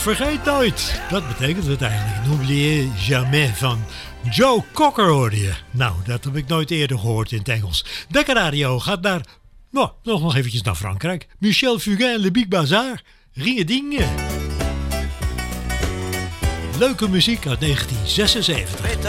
Vergeet nooit. Dat betekent het eigenlijk. N'oubliez jamais van Joe Cocker hoorde je. Nou, dat heb ik nooit eerder gehoord in het Engels. Dekka Radio gaat naar, nog eventjes naar Frankrijk. Michel Fugain, Le Big Bazar. Ringe-dingen. Leuke muziek uit 1976.